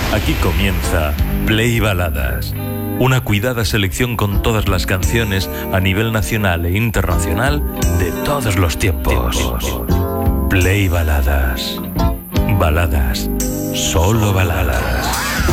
Aquí comienza Play Baladas, una cuidada selección con todas las canciones a nivel nacional e internacional de todos los tiempos. Play Baladas. Baladas. Solo baladas.